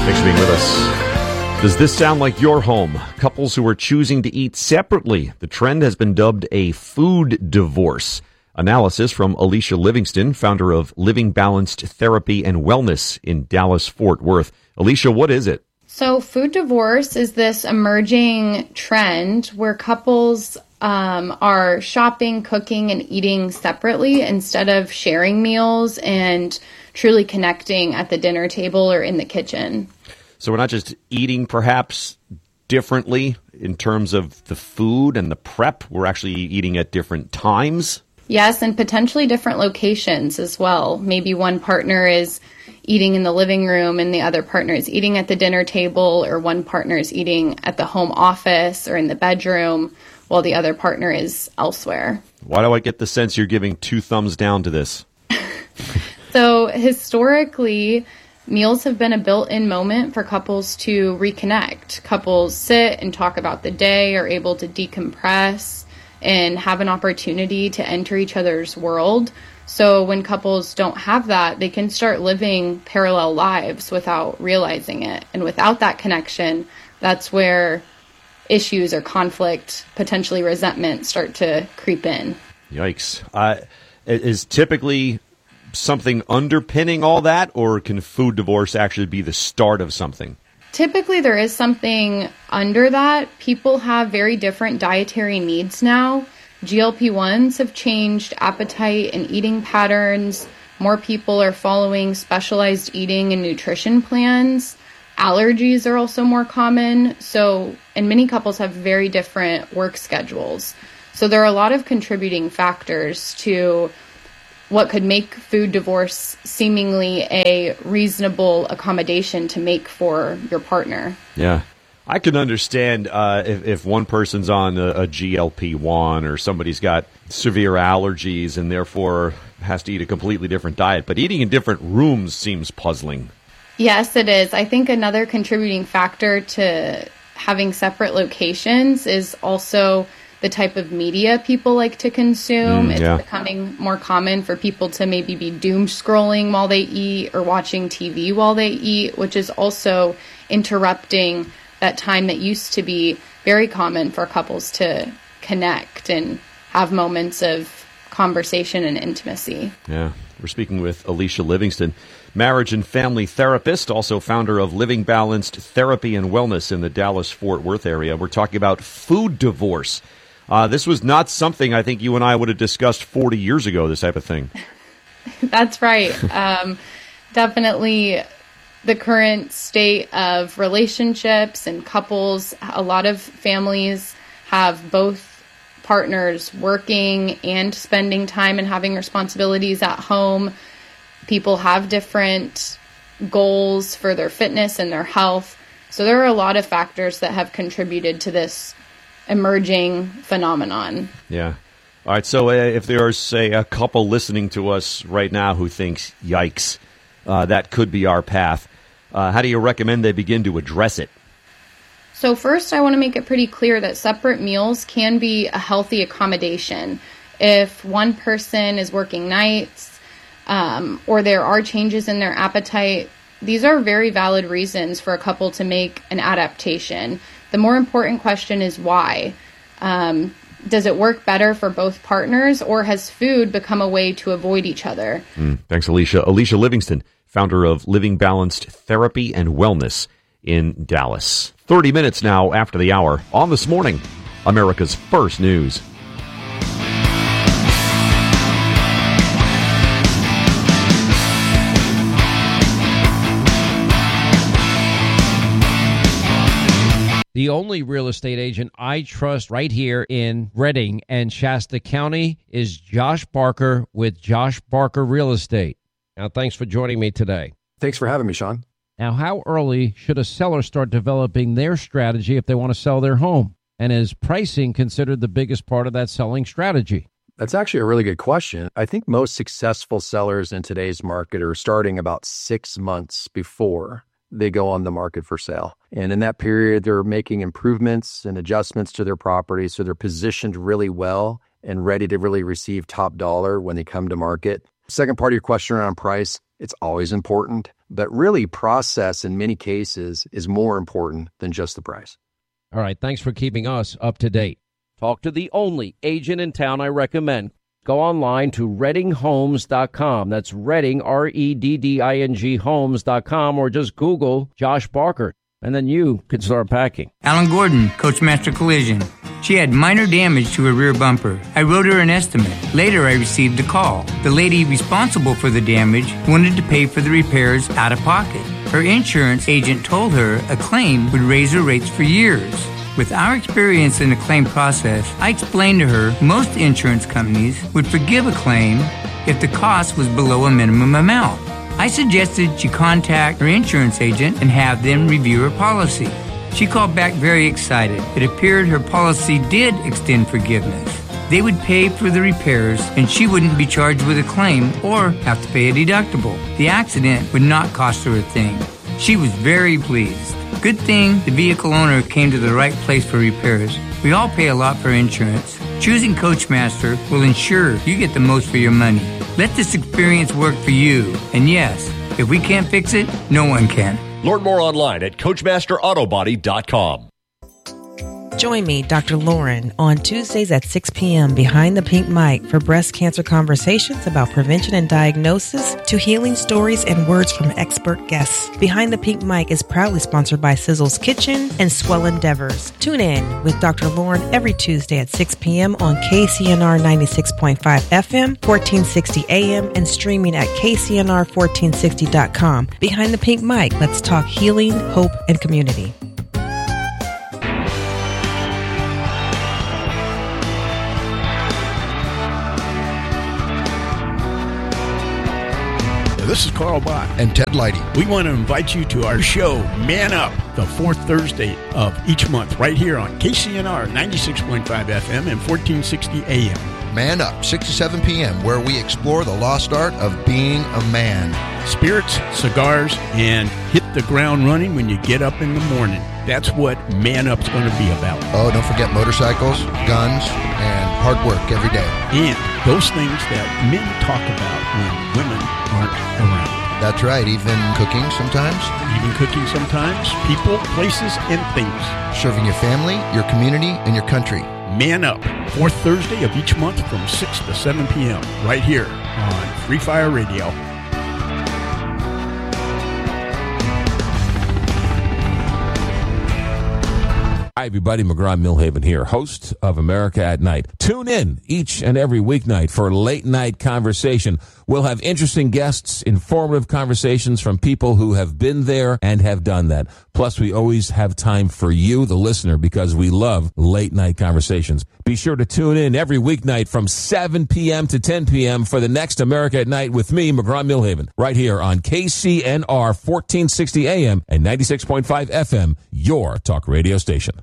Thanks for being with us. Does this sound like your home? Couples who are choosing to eat separately. The trend has been dubbed a food divorce. Analysis from Alicia Livingston, founder of Living Balanced Therapy and Wellness in Dallas-Fort Worth. Alicia, what is it? So food divorce is this emerging trend where couples are shopping, cooking, and eating separately instead of sharing meals and truly connecting at the dinner table or in the kitchen. So we're not just eating perhaps differently in terms of the food and the prep. We're actually eating at different times. Yes, and potentially different locations as well. Maybe one partner is eating in the living room and the other partner is eating at the dinner table, or one partner is eating at the home office or in the bedroom while the other partner is elsewhere. Why do I get the sense you're giving 2 thumbs down to this? So historically, meals have been a built-in moment for couples to reconnect. Couples sit and talk about the day, are able to decompress, and have an opportunity to enter each other's world. So when couples don't have that, they can start living parallel lives without realizing it. And without that connection, that's where issues or conflict, potentially resentment, start to creep in. Yikes. Is typically something underpinning all that, or can food divorce actually be the start of something? Typically, there is something under that. People have very different dietary needs now. GLP-1s have changed appetite and eating patterns. More people are following specialized eating and nutrition plans. Allergies are also more common. And many couples have very different work schedules. So there are a lot of contributing factors to what could make food divorce seemingly a reasonable accommodation to make for your partner. Yeah. I can understand if one person's on a GLP-1 or somebody's got severe allergies and therefore has to eat a completely different diet. But eating in different rooms seems puzzling. Yes, it is. I think another contributing factor to having separate locations is also the type of media people like to consume. It's becoming more common for people to maybe be doom scrolling while they eat or watching TV while they eat, which is also interrupting that time that used to be very common for couples to connect and have moments of conversation and intimacy. Yeah. We're speaking with Alicia Livingston, marriage and family therapist, also founder of Living Balanced Therapy and Wellness in the Dallas-Fort Worth area. We're talking about food divorce. This was not something I think you and I would have discussed 40 years ago, this type of thing. That's right. Definitely the current state of relationships and couples. A lot of families have both partners working and spending time and having responsibilities at home. People have different goals for their fitness and their health. So there are a lot of factors that have contributed to this emerging phenomenon. Yeah. All right. So if there's, say, a couple listening to us right now who thinks, yikes, that could be our path, how do you recommend they begin to address it? So first, I want to make it pretty clear that separate meals can be a healthy accommodation. If one person is working nights or there are changes in their appetite, these are very valid reasons for a couple to make an adaptation. The more important question is why. Does it work better for both partners, or has food become a way to avoid each other? Thanks, Alicia. Alicia Livingston, founder of Living Balanced Therapy and Wellness in Dallas. 30 minutes now after the hour on This Morning, America's First News. The only real estate agent I trust right here in Redding and Shasta County is Josh Barker with Josh Barker Real Estate. Now, thanks for joining me today. Thanks for having me, Sean. Now, how early should a seller start developing their strategy if they want to sell their home? And is pricing considered the biggest part of that selling strategy? That's actually a really good question. I think most successful sellers in today's market are starting about 6 months before they go on the market for sale. And in that period, they're making improvements and adjustments to their property, so they're positioned really well and ready to really receive top dollar when they come to market. Second part of your question around price, It's always important, but really process in many cases is more important than just the price. All right, thanks for keeping us up to date. Talk to the only agent in town I recommend. Go online to ReddingHomes.com. That's Redding, REDDING Homes.com, or just Google Josh Barker, and then you can start packing. Alan Gordon, Coachmaster Collision. She had minor damage to her rear bumper. I wrote her an estimate. Later, I received a call. The lady responsible for the damage wanted to pay for the repairs out of pocket. Her insurance agent told her a claim would raise her rates for years. With our experience in the claim process, I explained to her most insurance companies would forgive a claim if the cost was below a minimum amount. I suggested she contact her insurance agent and have them review her policy. She called back very excited. It appeared her policy did extend forgiveness. They would pay for the repairs and she wouldn't be charged with a claim or have to pay a deductible. The accident would not cost her a thing. She was very pleased. Good thing the vehicle owner came to the right place for repairs. We all pay a lot for insurance. Choosing Coachmaster will ensure you get the most for your money. Let this experience work for you. And yes, if we can't fix it, no one can. Learn more online at CoachmasterAutobody.com. Join me, Dr. Lauren, on Tuesdays at 6 p.m. behind the pink mic for breast cancer conversations about prevention and diagnosis to healing stories and words from expert guests. Behind the Pink Mic is proudly sponsored by Sizzle's Kitchen and Swell Endeavors. Tune in with Dr. Lauren every Tuesday at 6 p.m. on KCNR 96.5 FM, 1460 AM, and streaming at KCNR1460.com. Behind the Pink Mic, let's talk healing, hope, and community. This is Carl Bach and Ted Leidy. We want to invite you to our show, Man Up, the fourth Thursday of each month, right here on KCNR 96.5 FM and 1460 AM. Man Up, 6 to 7 p.m., where we explore the lost art of being a man. Spirits, cigars, and hit the ground running when you get up in the morning. That's what Man Up's going to be about. Oh, don't forget motorcycles, guns, and hard work every day. And those things that men talk about when women aren't around. That's right, even cooking sometimes. Even cooking sometimes, people, places, and things. Serving your family, your community, and your country. Man Up, fourth Thursday of each month from 6 to 7 p.m. right here on Free Fire Radio. Hi, everybody. McGraw-Milhaven here, host of America at Night. Tune in each and every weeknight for Late Night Conversation. We'll have interesting guests, informative conversations from people who have been there and have done that. Plus, we always have time for you, the listener, because we love late night conversations. Be sure to tune in every weeknight from 7 p.m. to 10 p.m. for the next America at Night with me, McGraw-Milhaven, right here on KCNR 1460 AM and 96.5 FM, your talk radio station.